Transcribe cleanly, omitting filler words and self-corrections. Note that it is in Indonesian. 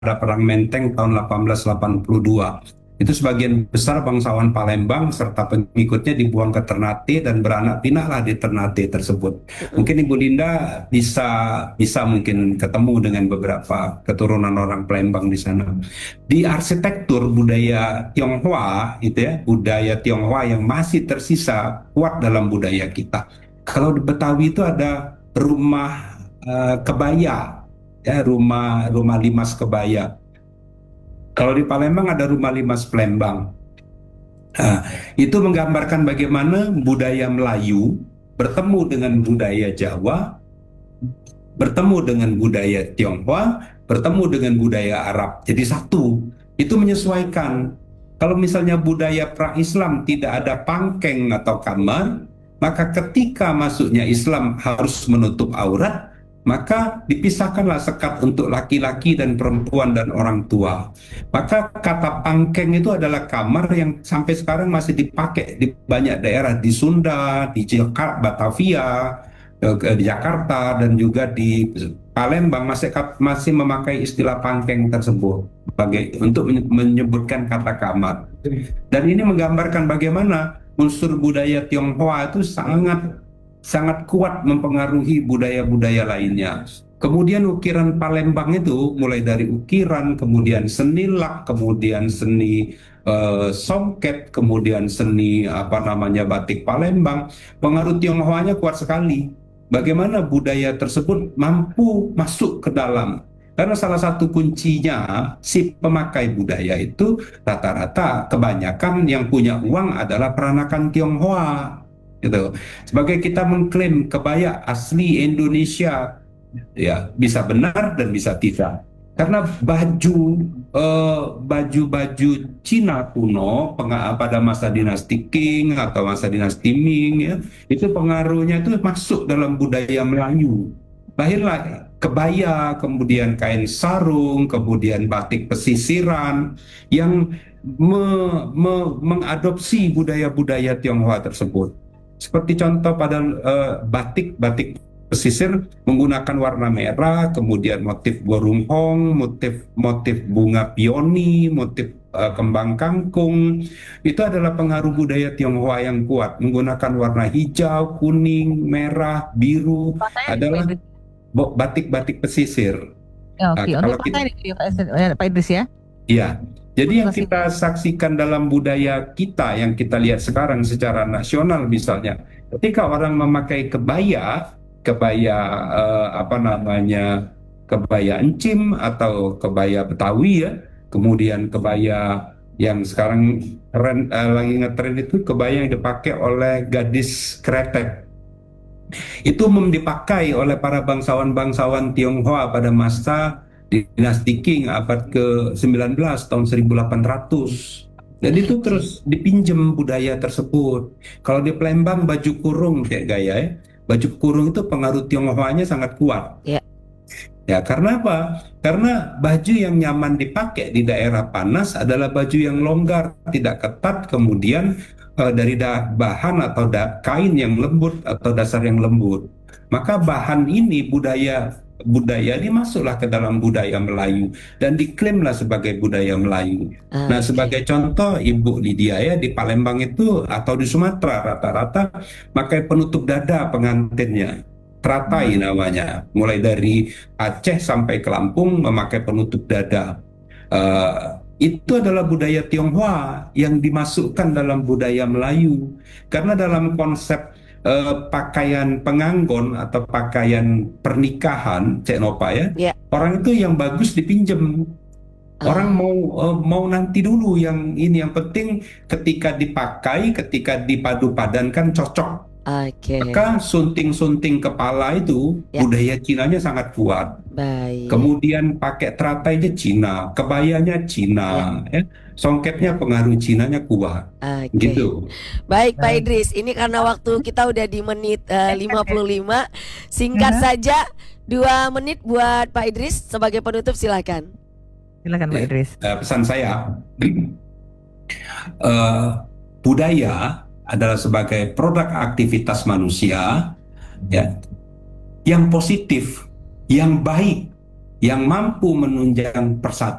pada Perang Menteng tahun 1882. Itu sebagian besar bangsawan Palembang serta pengikutnya dibuang ke Ternate dan beranak pinaklah di Ternate tersebut. Mm-mm. Mungkin Ibu Linda bisa bisa mungkin ketemu dengan beberapa keturunan orang Palembang di sana. Di arsitektur budaya Tionghoa itu ya, budaya Tionghoa yang masih tersisa kuat dalam budaya kita. Kalau di Betawi itu ada rumah kebaya, ya, rumah rumah limas kebaya. Kalau di Palembang ada rumah limas Palembang. Nah, itu menggambarkan bagaimana budaya Melayu bertemu dengan budaya Jawa, bertemu dengan budaya Tionghoa, bertemu dengan budaya Arab. Jadi satu, itu menyesuaikan. Kalau misalnya budaya pra-Islam tidak ada pangkeng atau kamar, maka ketika masuknya Islam harus menutup aurat, maka dipisahkanlah sekat untuk laki-laki dan perempuan dan orang tua. Maka kata pangkeng itu adalah kamar yang sampai sekarang masih dipakai di banyak daerah di Sunda, di Jakarta, Batavia, di Jakarta dan juga di Palembang masih memakai istilah pangkeng tersebut sebagai untuk menyebutkan kata kamar. Dan ini menggambarkan bagaimana unsur budaya Tionghoa itu sangat sangat kuat mempengaruhi budaya-budaya lainnya. Kemudian ukiran Palembang itu mulai dari ukiran, kemudian seni lak, kemudian seni songket, kemudian seni apa namanya batik Palembang, pengaruh Tionghoanya kuat sekali. Bagaimana budaya tersebut mampu masuk ke dalam, karena salah satu kuncinya si pemakai budaya itu rata-rata kebanyakan yang punya uang adalah peranakan Tionghoa gitu. Sebagai kita mengklaim kebaya asli Indonesia, ya bisa benar dan bisa tidak. Karena baju-baju Cina kuno pada masa dinasti Qing atau masa dinasti Ming ya, itu pengaruhnya itu masuk dalam budaya Melayu. Lahirlah kebaya, kemudian kain sarung, kemudian batik pesisiran yang mengadopsi budaya-budaya Tionghoa tersebut. Seperti contoh pada batik pesisir menggunakan warna merah, kemudian motif burung hong, motif motif bunga pioni, motif kembang kangkung. Itu adalah pengaruh budaya Tionghoa yang kuat. Menggunakan warna hijau, kuning, merah, biru Patahnya di Pak adalah Idris. batik-batik pesisir. Ya, Nah, oke. Untuk kalau kita, patahnya di Pak Idris ya. ya, Aku jadi yang juga sih. kita saksikan dalam budaya kita, yang kita lihat sekarang secara nasional misalnya, ketika orang memakai kebaya, kebaya apa namanya, kebaya encim atau kebaya Betawi ya, kemudian kebaya yang sekarang lagi ngetren itu kebaya yang dipakai oleh gadis kretek. Itu dipakai oleh para bangsawan-bangsawan Tionghoa pada masa dinasti Qing abad ke-19 tahun 1800. Dan itu Oke. terus dipinjam budaya tersebut. Kalau di Palembang baju kurung kayak gaya ya, baju kurung itu pengaruh Tionghoanya sangat kuat. Ya. Ya, karena apa? Karena baju yang nyaman dipakai di daerah panas adalah baju yang longgar, tidak ketat, kemudian dari bahan atau kain yang lembut atau dasar yang lembut. Maka bahan ini budaya budaya ini masuklah ke dalam budaya Melayu dan diklaimlah sebagai budaya Melayu. Nah, Oke. sebagai contoh Ibu Lydia ya di Palembang itu atau di Sumatera rata-rata pakai penutup dada pengantinnya. Teratai namanya, mulai dari Aceh sampai ke Lampung memakai penutup dada. Itu adalah budaya Tionghoa yang dimasukkan dalam budaya Melayu. Karena dalam konsep pakaian penganggon atau pakaian pernikahan, Cek Nova ya, Ya. orang itu yang bagus dipinjem. Orang Ah, mau nanti dulu yang ini, yang penting ketika dipakai, ketika dipadu padankan cocok. oke. Maka sunting-sunting kepala itu Ya, budaya Cinanya sangat kuat. baik. Kemudian pakai teratainya Cina, kebayanya Ya, Cina, ya. Songketnya pengaruh Cinanya kuat. oke. Gitu. Baik, Pak Baik. Idris. Ini karena waktu kita udah di menit 55. Singkat Aha, saja 2 menit buat Pak Idris sebagai penutup silakan. silakan Pak Ya. Idris. Pesan saya, eh, budaya adalah sebagai produk aktivitas manusia, ya, yang positif, yang baik, yang mampu menunjang persatuan